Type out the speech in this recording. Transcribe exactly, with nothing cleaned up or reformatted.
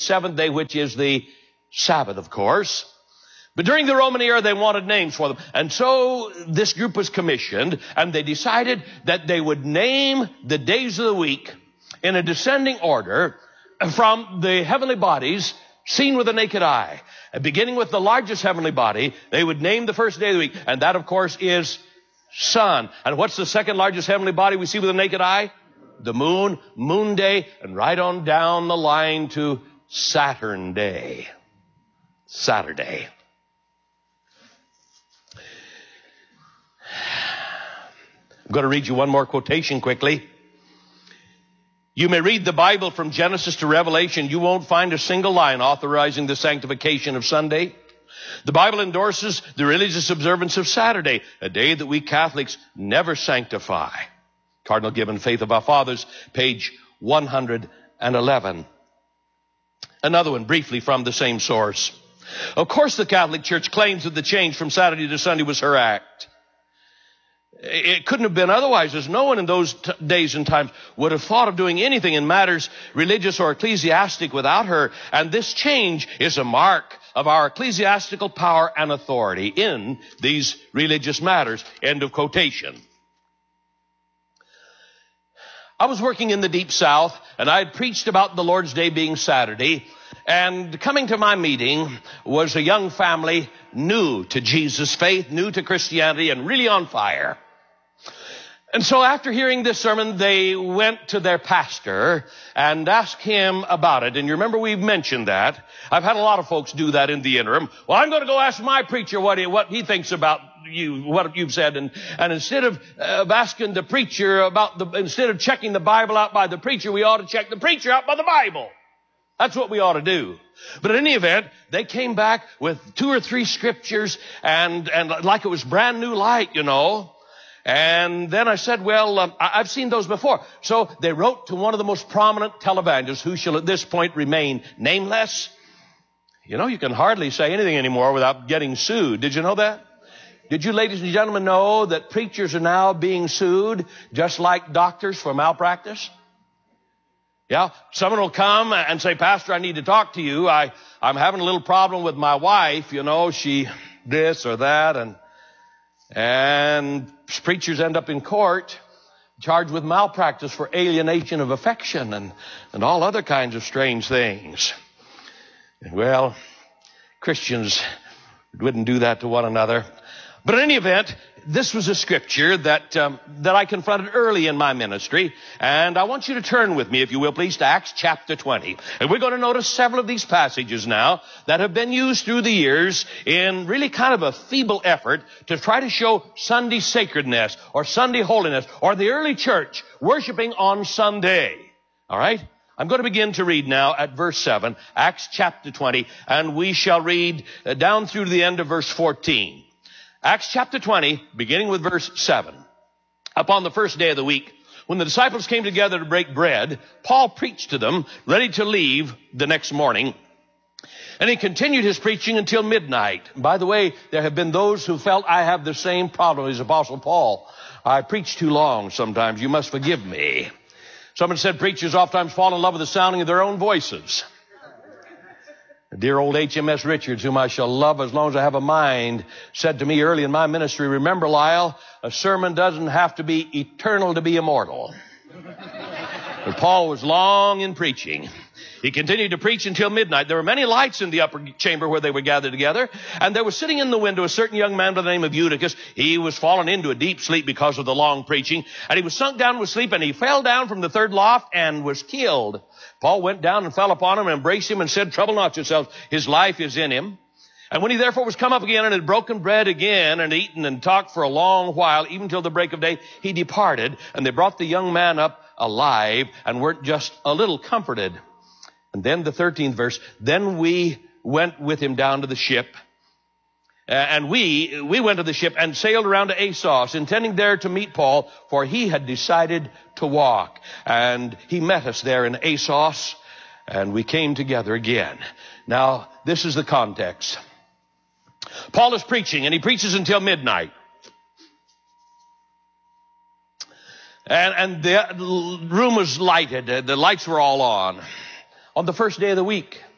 seventh day, which is the Sabbath, of course. But during the Roman era, they wanted names for them. And so this group was commissioned, and they decided that they would name the days of the week in a descending order from the heavenly bodies seen with the naked eye. And beginning with the largest heavenly body, they would name the first day of the week. And that, of course, is sun. And what's the second largest heavenly body we see with the naked eye? The moon, moon day, and right on down the line to Saturn day. Saturday. I'm going to read you one more quotation quickly. You may read the Bible from Genesis to Revelation. You won't find a single line authorizing the sanctification of Sunday. The Bible endorses the religious observance of Saturday, a day that we Catholics never sanctify. Cardinal Gibbon, Faith of Our Fathers, page one hundred eleven. Another one, briefly from the same source. Of course, the Catholic Church claims that the change from Saturday to Sunday was her act. It couldn't have been otherwise, as no one in those t- days and times would have thought of doing anything in matters religious or ecclesiastic without her. And this change is a mark of our ecclesiastical power and authority in these religious matters. End of quotation. I was working in the Deep South, and I had preached about the Lord's Day being Saturday. And coming to my meeting was a young family new to Jesus' faith, new to Christianity, and really on fire. And so after hearing this sermon, they went to their pastor and asked him about it. And you remember we've mentioned that. I've had a lot of folks do that in the interim. Well, I'm going to go ask my preacher what he, what he thinks about you, what you've said. And, and instead of, uh, of asking the preacher about the, instead of checking the Bible out by the preacher, we ought to check the preacher out by the Bible. That's what we ought to do. But in any event, they came back with two or three scriptures and, and like it was brand new light, you know. And then I said, well, um, I've seen those before. So they wrote to one of the most prominent televangelists, who shall at this point remain nameless. You know, you can hardly say anything anymore without getting sued. Did you know that? Did you, ladies and gentlemen, know that preachers are now being sued just like doctors for malpractice? Yeah, someone will come and say, Pastor, I need to talk to you. I, I'm having a little problem with my wife. You know, she this or that. And, and preachers end up in court charged with malpractice for alienation of affection and, and all other kinds of strange things. And well, Christians wouldn't do that to one another. But in any event, this was a scripture that um, that I confronted early in my ministry. And I want you to turn with me, if you will, please, to Acts chapter twenty. And we're going to notice several of these passages now that have been used through the years in really kind of a feeble effort to try to show Sunday sacredness or Sunday holiness or the early church worshiping on Sunday. All right? I'm going to begin to read now at verse seven, Acts chapter twenty, and we shall read uh, down through to the end of verse fourteen. Acts chapter twenty, beginning with verse seven. Upon the first day of the week, when the disciples came together to break bread, Paul preached to them, ready to leave the next morning. And he continued his preaching until midnight. By the way, there have been those who felt I have the same problem as Apostle Paul. I preach too long sometimes. You must forgive me. Someone said preachers oftentimes fall in love with the sounding of their own voices. Dear old H M S Richards, whom I shall love as long as I have a mind, said to me early in my ministry, remember, Lyle, a sermon doesn't have to be eternal to be immortal. But Paul was long in preaching. He continued to preach until midnight. There were many lights in the upper chamber where they were gathered together. And there was sitting in the window a certain young man by the name of Eutychus. He was fallen into a deep sleep because of the long preaching. And he was sunk down with sleep, and he fell down from the third loft and was killed. Paul went down and fell upon him and embraced him and said, trouble not yourselves. His life is in him. And when he therefore was come up again and had broken bread again and eaten and talked for a long while, even till the break of day, he departed. And they brought the young man up alive and weren't just a little comforted. And then the thirteenth verse, then we went with him down to the ship. Uh, and we, we went to the ship and sailed around to Assos, intending there to meet Paul, for he had decided to walk. And he met us there in Assos, and we came together again. Now, this is the context. Paul is preaching, and he preaches until midnight. And, and the room was lighted. The lights were all on. On the first day of the week,